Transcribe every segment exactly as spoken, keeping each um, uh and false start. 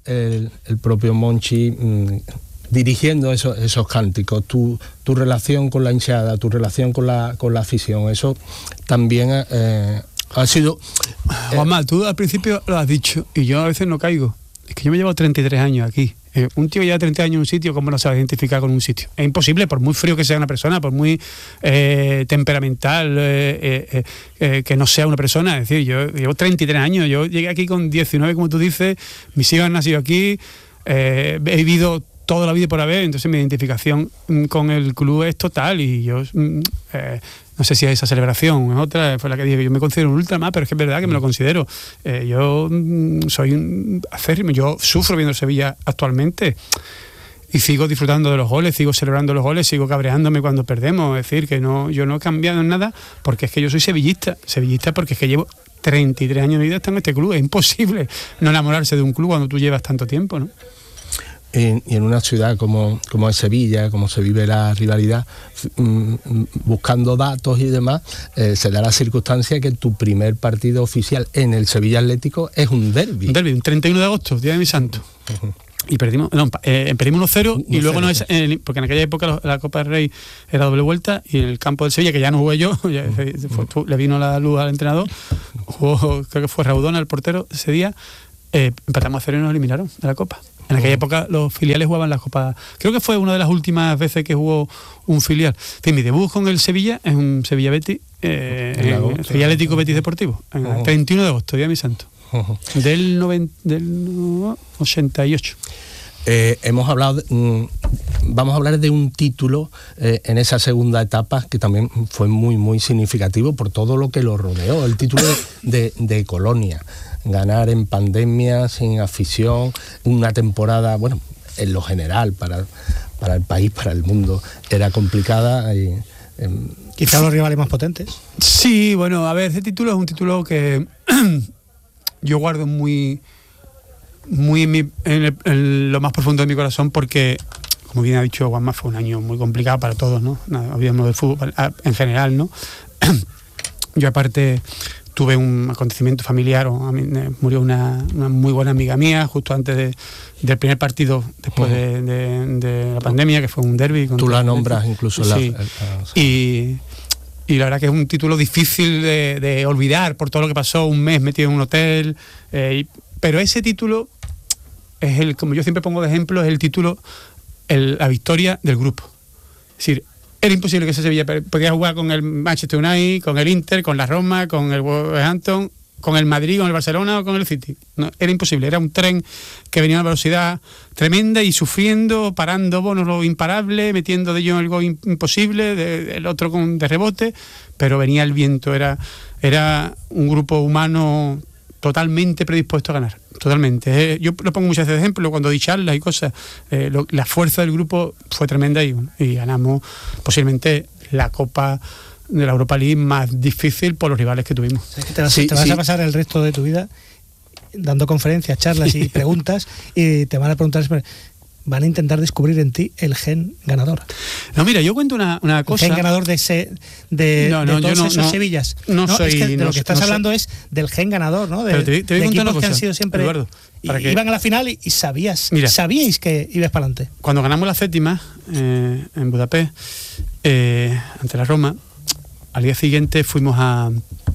el, el propio Monchi mmm, dirigiendo esos, esos cánticos, tu, tu relación con la hinchada, tu relación con la, con la afición, eso también eh, ha sido... Eh, Juanma, tú al principio lo has dicho y yo a veces no caigo. Es que yo me llevo treinta y tres años aquí. Eh, un tío que lleva treinta años en un sitio, ¿cómo no se va a identificar con un sitio? Es imposible, por muy frío que sea una persona, por muy eh, temperamental eh, eh, eh, que no sea una persona. Es decir, yo llevo treinta y tres años, yo llegué aquí con diecinueve, como tú dices, mis hijos han nacido aquí, eh, he vivido toda la vida por haber, entonces mi identificación con el club es total y yo... Eh, no sé si es esa celebración, es otra, fue la que dije que yo me considero un ultramar, pero es que es verdad que me lo considero. Eh, yo mm, soy un acérrimo, yo sufro viendo Sevilla actualmente y sigo disfrutando de los goles, sigo celebrando los goles, sigo cabreándome cuando perdemos. Es decir, que no, yo no he cambiado en nada porque es que yo soy sevillista, sevillista porque es que llevo treinta y tres años de vida en este club. Es imposible no enamorarse de un club cuando tú llevas tanto tiempo, ¿no? Y en una ciudad como, como es Sevilla, como se vive la rivalidad, buscando datos y demás, eh, se da la circunstancia que tu primer partido oficial en el Sevilla Atlético es un derbi. Un derbi, un treinta y uno de agosto, día de mi santo. Uh-huh. Y perdimos, no, eh, perdimos uno cero y luego no es, eh, porque en aquella época la Copa del Rey era doble vuelta y en el campo del Sevilla, que ya no jugué yo, ya, fue, le vino la luz al entrenador, jugó, creo que fue Raudona el portero ese día, eh, empatamos a cero y nos eliminaron de la Copa. En aquella época los filiales jugaban la Copa. Creo que fue una de las últimas veces que jugó un filial. En fin, mi debut con el Sevilla es un Sevilla Betis, eh, en agosto, Sevilla Atlético Betis Deportivo, en el treinta y uno de agosto, día de mi santo, uh-huh. del, noventa, del ochenta y ocho. Eh, hemos hablado, de, mm, vamos a hablar de un título eh, en esa segunda etapa que también fue muy, muy significativo por todo lo que lo rodeó, el título de, de, de Colonia. Ganar en pandemia, sin afición, una temporada, bueno, en lo general, para, para el país, para el mundo, era complicada. Y, eh, Quizá los rivales más potentes. Sí, bueno, a ver, ese título es un título que yo guardo muy, muy en, mi, en, el, en lo más profundo de mi corazón porque, como bien ha dicho Juanma, fue un año muy complicado para todos, ¿no? Hablamos del fútbol en general, ¿no? Yo aparte... tuve un acontecimiento familiar, o a mí, eh, murió una, una muy buena amiga mía justo antes de, del primer partido después uh-huh. de, de, de la pandemia, que fue un derbi. Tú la nombras incluso. Sí. La, el, el, y, y la verdad que es un título difícil de, de olvidar por todo lo que pasó, un mes metido en un hotel, eh, y, pero ese título es el, como yo siempre pongo de ejemplo, es el título, el, la victoria del grupo. Es decir, era imposible que ese Sevilla podía jugar con el Manchester United, con el Inter, con la Roma, con el Wolverhampton, con el Madrid, con el Barcelona o con el City. No, era imposible, era un tren que venía a una velocidad tremenda y sufriendo, parando bonos lo imparable, metiendo de ellos algo imposible, de, el otro con de rebote, pero venía el viento, era, era un grupo humano totalmente predispuesto a ganar, totalmente. Eh, yo lo pongo muchas veces de ejemplo, cuando di charlas y cosas, eh, lo, la fuerza del grupo fue tremenda y, y ganamos posiblemente la Copa de la Europa League más difícil por los rivales que tuvimos. Es que te vas, sí, te vas sí. a pasar el resto de tu vida dando conferencias, charlas y preguntas y te van a preguntar, van a intentar descubrir en ti el gen ganador. No, mira, yo cuento una, una cosa. El gen ganador de ese de, no, no, de todos yo no, esos no, Sevillas. No, no soy. Es que de no, lo que estás no hablando soy. es del gen ganador, ¿no? De, Pero te, te voy de a contar equipos una cosa, que han sido siempre. Eduardo, para que iban a la final y, y sabías, mira, sabíais que ibas para adelante. Cuando ganamos la séptima eh, en Budapest, eh, ante la Roma, al día siguiente fuimos a,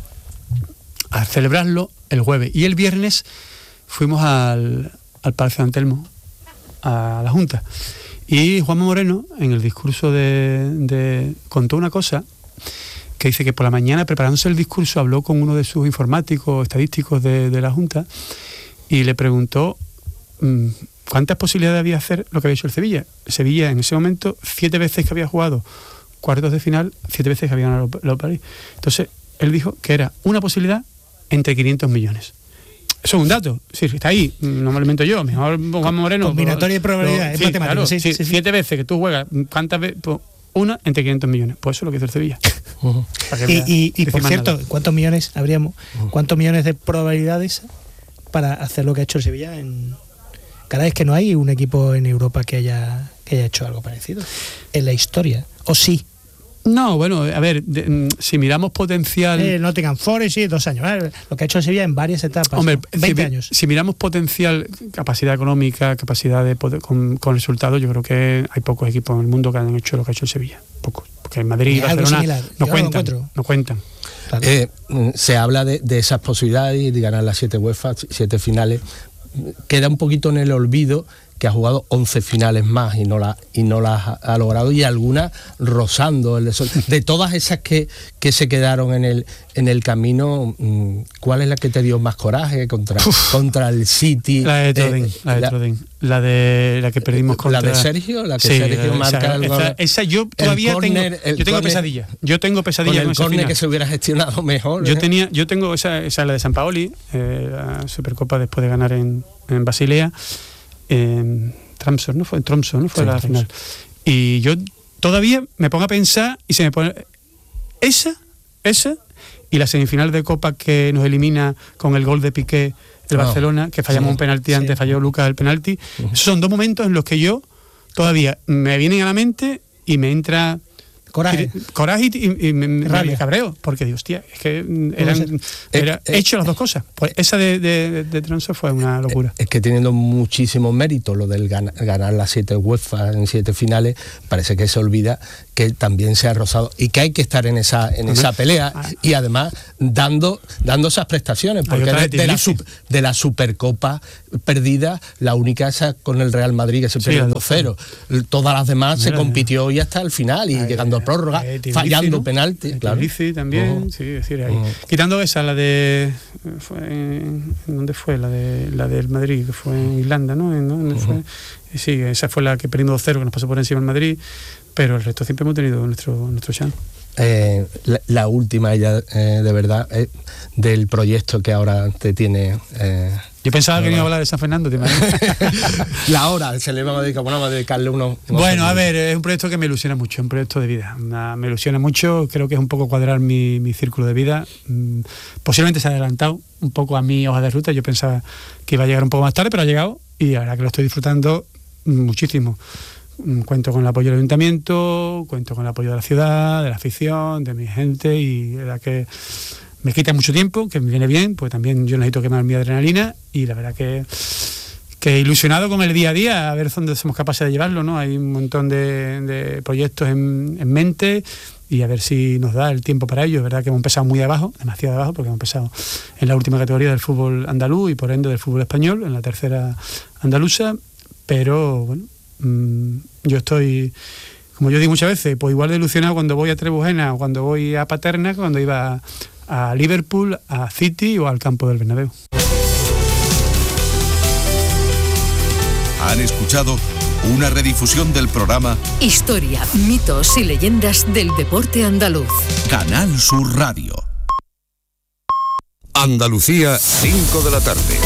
a celebrarlo el jueves. Y el viernes fuimos al, al Palacio de Antelmo, a la Junta. Y Juanma Moreno, en el discurso de, de contó una cosa que dice que por la mañana, preparándose el discurso, habló con uno de sus informáticos estadísticos de, de la Junta y le preguntó mmm, cuántas posibilidades había de hacer lo que había hecho el Sevilla. El Sevilla en ese momento, siete veces que había jugado cuartos de final, siete veces que había ganado la Europa League. Entonces, él dijo que era una posibilidad entre quinientos millones. Eso es un dato, sí, está ahí, no me lo invento yo, mejor Juan Moreno. Combinatoria y probabilidad, es sí, matemático. Claro, sí, sí, sí, sí. Siete veces que tú juegas, ¿cuántas veces? Pues una entre quinientos millones. Pues eso es lo que hizo el Sevilla. Uh-huh. Y, y, y por cierto, nada. ¿cuántos millones habríamos? Uh-huh. ¿Cuántos millones de probabilidades para hacer lo que ha hecho el Sevilla? En... Cada vez que no hay un equipo en Europa que haya, que haya hecho algo parecido en la historia. ¿O sí? No, bueno, a ver, de, si miramos potencial... Eh, Nottingham Forest, sí, dos años. ¿eh? Lo que ha hecho Sevilla en varias etapas. Hombre, ¿no? veinte si, años. Si miramos potencial, capacidad económica, capacidad de poder, con, con resultados, yo creo que hay pocos equipos en el mundo que han hecho lo que ha hecho el Sevilla. Pocos. Porque en Madrid y Barcelona no cuentan, no cuentan. Claro. Eh, se habla de, de esas posibilidades de ganar las siete UEFA, siete finales. Queda un poquito en el olvido que ha jugado once finales más y no las y no las ha, ha logrado, y algunas rozando el sol. De todas esas que, que se quedaron en el en el camino, ¿cuál es la que te dio más coraje contra, contra el City? La de Trodin, eh, la de la, Trodin. La de la que perdimos contra... La de Sergio, la que sí, Sergio marca esa, el gol. Esa, esa yo todavía corner, tengo, yo tengo corner, pesadilla. Yo tengo pesadilla con el con córner que se hubiera gestionado mejor. Yo ¿eh? tenía, yo tengo esa, esa la de San Paoli, eh, la Supercopa después de ganar en, en Basilea. Eh, Tromsø, ¿no? Fue en Tromsø, ¿no? Fue sí, la final. Y yo todavía me pongo a pensar y se me pone esa, esa y la semifinal de Copa que nos elimina con el gol de Piqué el oh, Barcelona, que fallamos sí, un penalti, sí. Antes falló Lucas el penalti. Uh-huh. Esos son dos momentos en los que yo todavía me vienen a la mente y me entra coraje, coraje y, y, y me, me cabreo, porque digo, hostia, es que eran era eh, hecho eh, las dos cosas. Pues esa de, de, de Tromsø fue una locura. Es que teniendo muchísimo mérito lo del ganar, ganar las siete UEFA en siete finales, parece que se olvida que también se ha rozado y que hay que estar en esa en esa pelea ah. y además dando dando esas prestaciones, porque de, de, la, super, de la Supercopa perdida, la única esa con el Real Madrid que se perdió sí, dos cero. Todas las demás Mira, se compitió y hasta el final y ay, llegando a prórroga, eh, fallando ¿no? penalti. Eh, claro. también, uh-huh. sí, es decir, ahí. Uh-huh. Quitando esa, la de fue en, ¿dónde fue? La de la del Madrid, que fue en Irlanda, ¿no? ¿En, ¿Dónde uh-huh. fue? Sí, esa fue la que perdimos dos cero, que nos pasó por encima en Madrid, pero el resto siempre hemos tenido nuestro nuestro chance. Eh, la, la última ya eh, de verdad eh, del proyecto que ahora te tiene eh, yo pensaba que no iba a hablar de San Fernando, ¿te imaginas? La hora, se le va a dedicar, bueno, vamos a dedicarle uno. Bueno, a ver, es un proyecto que me ilusiona mucho, un proyecto de vida. Una, me ilusiona mucho, creo que es un poco cuadrar mi, mi círculo de vida. Mm, posiblemente se ha adelantado un poco a mi hoja de ruta, yo pensaba que iba a llegar un poco más tarde, pero ha llegado y ahora que lo estoy disfrutando muchísimo. Cuento con el apoyo del ayuntamiento, cuento con el apoyo de la ciudad, de la afición, de mi gente, y la verdad que me quita mucho tiempo, que me viene bien, pues también yo necesito quemar mi adrenalina, y la verdad que, que ilusionado con el día a día, a ver dónde somos capaces de llevarlo, ¿no? Hay un montón de, de proyectos en, en mente, y a ver si nos da el tiempo para ello. Es verdad que hemos empezado muy abajo, demasiado abajo, porque hemos empezado en la última categoría del fútbol andaluz y por ende del fútbol español, en la tercera andaluza, pero bueno, mmm, yo estoy, como yo digo muchas veces, pues igual de ilusionado cuando voy a Trebujena o cuando voy a Paterna, cuando iba a, a Liverpool, a City o al campo del Bernabéu. Han escuchado una redifusión del programa Historia, mitos y leyendas del deporte andaluz. Canal Sur Radio. Andalucía, cinco de la tarde.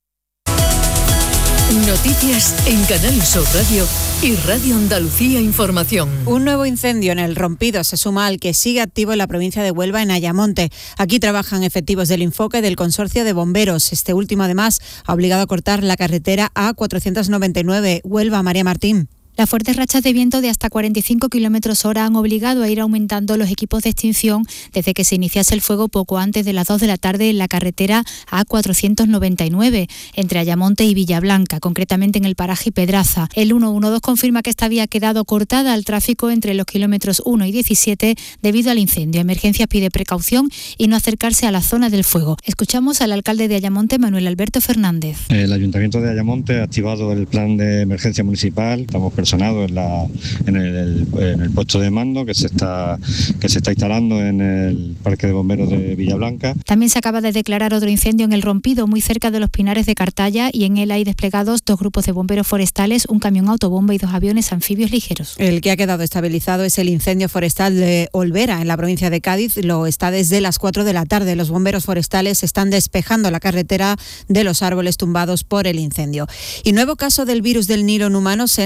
Noticias en Canal Sur Radio y Radio Andalucía Información. Un nuevo incendio en El Rompido se suma al que sigue activo en la provincia de Huelva, en Ayamonte. Aquí trabajan efectivos del Infoque del Consorcio de Bomberos. Este último, además, ha obligado a cortar la carretera A cuatrocientos noventa y nueve. Huelva, María Martín. Las fuertes rachas de viento de hasta cuarenta y cinco kilómetros hora han obligado a ir aumentando los equipos de extinción desde que se iniciase el fuego poco antes de las dos de la tarde en la carretera A cuatrocientos noventa y nueve, entre Ayamonte y Villablanca, concretamente en el paraje Pedraza. El ciento doce confirma que esta vía ha quedado cortada al tráfico entre los kilómetros uno y diecisiete debido al incendio. Emergencias pide precaución y no acercarse a la zona del fuego. Escuchamos al alcalde de Ayamonte, Manuel Alberto Fernández. El Ayuntamiento de Ayamonte ha activado el plan de emergencia municipal. Estamos personado en, la, en, el, en el puesto de mando que se está que se está instalando en el Parque de Bomberos de Villablanca. También se acaba de declarar otro incendio en El Rompido, muy cerca de los Pinares de Cartaya, y en él hay desplegados dos grupos de bomberos forestales, un camión autobomba y dos aviones anfibios ligeros. El que ha quedado estabilizado es el incendio forestal de Olvera, en la provincia de Cádiz. Lo está desde las cuatro de la tarde. Los bomberos forestales están despejando la carretera de los árboles tumbados por el incendio. Y nuevo caso del virus del Nilo en humanos en Andalucía.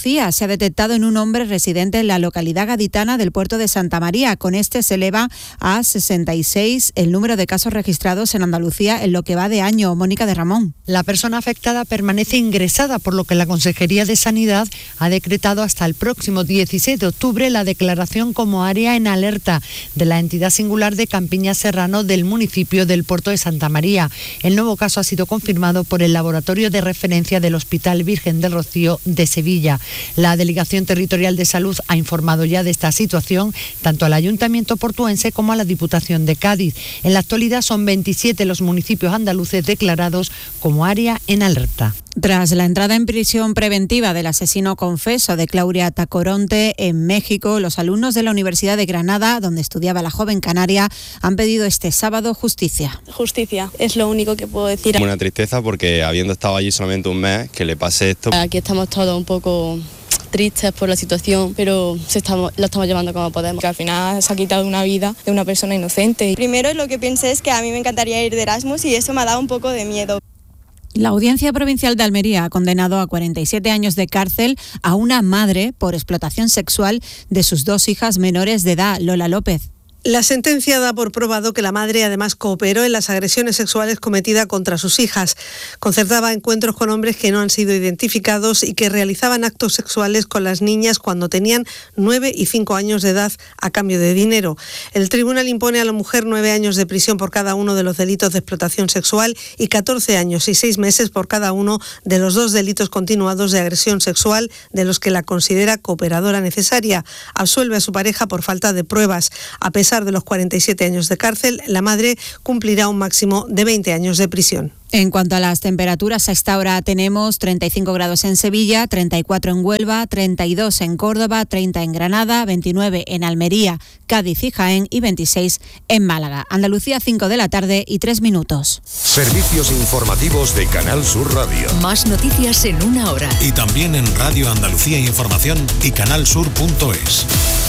Andalucía se ha detectado en un hombre residente en la localidad gaditana del puerto de Santa María. Con este se eleva a sesenta y seis el número de casos registrados en Andalucía en lo que va de año. Mónica de Ramón. La persona afectada permanece ingresada, por lo que la Consejería de Sanidad ha decretado hasta el próximo dieciséis de octubre la declaración como área en alerta de la entidad singular de Campiña Serrano del municipio del puerto de Santa María. El nuevo caso ha sido confirmado por el laboratorio de referencia del Hospital Virgen del Rocío de Sevilla. La Delegación Territorial de Salud ha informado ya de esta situación tanto al Ayuntamiento portuense como a la Diputación de Cádiz. En la actualidad son veintisiete los municipios andaluces declarados como área en alerta. Tras la entrada en prisión preventiva del asesino confeso de Claudia Tacoronte en México, los alumnos de la Universidad de Granada, donde estudiaba la joven canaria, han pedido este sábado justicia. Justicia, es lo único que puedo decir. Una tristeza porque habiendo estado allí solamente un mes, que le pase esto. Aquí estamos todos un poco tristes por la situación, pero se estamos, lo estamos llevando como podemos. Que al final se ha quitado una vida de una persona inocente. Primero lo que pensé es que a mí me encantaría ir de Erasmus y eso me ha dado un poco de miedo. La Audiencia Provincial de Almería ha condenado a cuarenta y siete años de cárcel a una madre por explotación sexual de sus dos hijas menores de edad. Lola López. La sentencia da por probado que la madre además cooperó en las agresiones sexuales cometidas contra sus hijas. Concertaba encuentros con hombres que no han sido identificados y que realizaban actos sexuales con las niñas cuando tenían nueve y cinco años de edad a cambio de dinero. El tribunal impone a la mujer nueve años de prisión por cada uno de los delitos de explotación sexual y catorce años y seis meses por cada uno de los dos delitos continuados de agresión sexual de los que la considera cooperadora necesaria. Absuelve a su pareja por falta de pruebas. A pesar de los cuarenta y siete años de cárcel, la madre cumplirá un máximo de veinte años de prisión. En cuanto a las temperaturas, a esta hora tenemos treinta y cinco grados en Sevilla, treinta y cuatro en Huelva, treinta y dos en Córdoba, treinta en Granada, veintinueve en Almería, Cádiz y Jaén y veintiséis en Málaga. Andalucía, cinco de la tarde y tres minutos. Servicios informativos de Canal Sur Radio. Más noticias en una hora. Y también en Radio Andalucía Información y canal sur punto es.